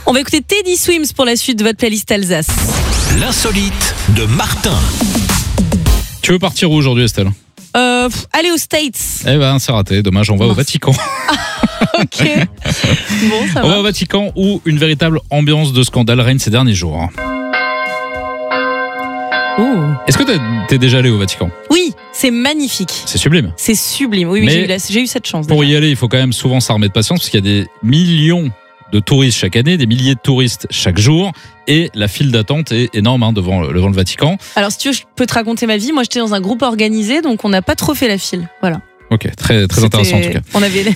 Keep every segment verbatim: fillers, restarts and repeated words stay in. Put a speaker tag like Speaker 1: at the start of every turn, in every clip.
Speaker 1: On va écouter Teddy Swims pour la suite de votre playlist Alsace.
Speaker 2: L'insolite de Martin.
Speaker 3: Tu veux partir où aujourd'hui, Estelle ?
Speaker 1: Euh, pff, allez aux States.
Speaker 3: Eh ben, c'est raté. Dommage, on va au Vatican.
Speaker 1: Ok. Bon, ça
Speaker 3: On
Speaker 1: va.
Speaker 3: va au Vatican où une véritable ambiance de scandale règne ces derniers jours.
Speaker 1: Oh.
Speaker 3: Est-ce que t'es, t'es déjà allé au Vatican ?
Speaker 1: Oui, c'est magnifique.
Speaker 3: C'est sublime.
Speaker 1: C'est sublime. Oui, oui
Speaker 3: Mais
Speaker 1: j'ai, eu la- j'ai eu cette chance.
Speaker 3: Pour
Speaker 1: déjà.
Speaker 3: y aller, il faut quand même souvent s'armer de patience parce qu'il y a des millions de touristes chaque année, des milliers de touristes chaque jour, et la file d'attente est énorme hein, devant, le, devant le Vatican.
Speaker 1: Alors, si tu veux, je peux te raconter ma vie. Moi, j'étais dans un groupe organisé, donc on n'a pas trop fait la file. Voilà.
Speaker 3: Ok, très, très
Speaker 1: C'était-
Speaker 3: intéressant en tout cas.
Speaker 1: On avait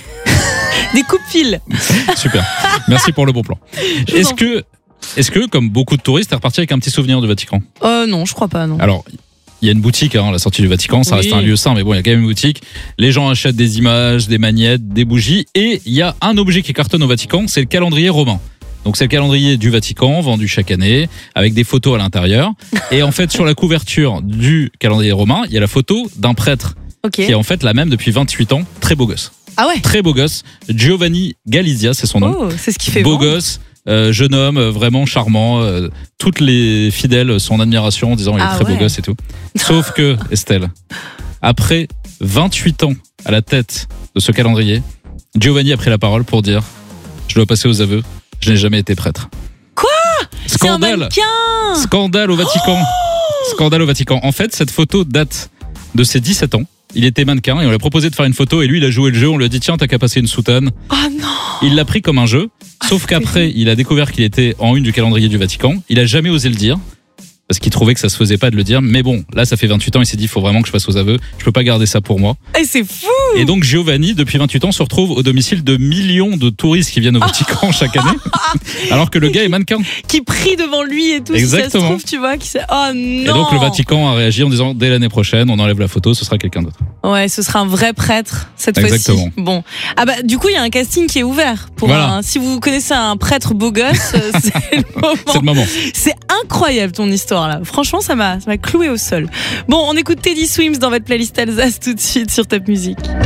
Speaker 1: des coupes-files.
Speaker 3: Super. Merci pour le bon plan.
Speaker 1: Je vous
Speaker 3: Est-ce
Speaker 1: en-
Speaker 3: que, est-ce que, comme beaucoup de touristes, t'es reparti avec un petit souvenir du Vatican ?
Speaker 1: Euh, non, je crois pas, non.
Speaker 3: Alors, il y a une boutique hein, à la sortie du Vatican, ça
Speaker 1: Oui.
Speaker 3: reste un lieu saint, mais bon, il y a quand même une boutique. Les gens achètent des images, des magnettes, des bougies, et il y a un objet qui cartonne au Vatican, c'est le calendrier romain. Donc c'est le calendrier du Vatican, vendu chaque année, avec des photos à l'intérieur. Et en fait, sur la couverture du calendrier romain, il y a la photo d'un prêtre
Speaker 1: Ok.
Speaker 3: qui est en fait la même depuis vingt-huit ans, très beau gosse.
Speaker 1: Ah ouais.
Speaker 3: Très beau gosse, Giovanni Galizia, c'est son nom.
Speaker 1: Oh, c'est ce qui fait
Speaker 3: Beau
Speaker 1: vendre.
Speaker 3: gosse, euh, jeune homme, euh, vraiment charmant. euh, toutes les fidèles sont en admiration en disant il est
Speaker 1: Ah
Speaker 3: très beau
Speaker 1: ouais.
Speaker 3: gosse et tout. Sauf que, Estelle, après vingt-huit ans à la tête de ce calendrier, Giovanni a pris la parole pour dire je dois passer aux aveux, je n'ai jamais été prêtre.
Speaker 1: Quoi ? C'est un
Speaker 3: Scandale
Speaker 1: mannequin.
Speaker 3: Scandale au Vatican Scandale au Vatican. En fait, cette photo date de ses dix-sept ans. Il était mannequin et on lui a proposé de faire une photo et lui il a joué le jeu, on lui a dit tiens t'as qu'à passer une soutane.
Speaker 1: Oh non.
Speaker 3: Il l'a pris comme un jeu, sauf qu'après il a découvert qu'il était en une du calendrier du Vatican. Il a jamais osé le dire parce qu'il trouvait que ça se faisait pas de le dire. Mais bon, là ça fait vingt-huit ans, il s'est dit il faut vraiment que je passe aux aveux. Je peux pas garder ça pour moi.
Speaker 1: Eh, c'est fou.
Speaker 3: Et donc Giovanni, depuis vingt-huit ans, se retrouve au domicile de millions de touristes qui viennent au Vatican chaque année, alors que le gars est mannequin.
Speaker 1: Qui prie devant lui et tout.
Speaker 3: Exactement.
Speaker 1: Si ça se trouve, tu vois. Qui sait... Oh non.
Speaker 3: Et donc le Vatican a réagi en disant dès l'année prochaine, on enlève la photo, ce sera quelqu'un d'autre.
Speaker 1: Ouais, ce sera un vrai prêtre cette
Speaker 3: Exactement.
Speaker 1: fois-ci. Bon. Ah bah du coup, il y a un casting qui est ouvert pour
Speaker 3: Voilà.
Speaker 1: un... Si vous connaissez un prêtre beau gosse, euh, c'est le moment.
Speaker 3: C'est le moment.
Speaker 1: C'est incroyable ton histoire là. Franchement, ça m'a ça m'a cloué au sol. Bon, on écoute Teddy Swims dans votre playlist Alsace tout de suite sur Top Music.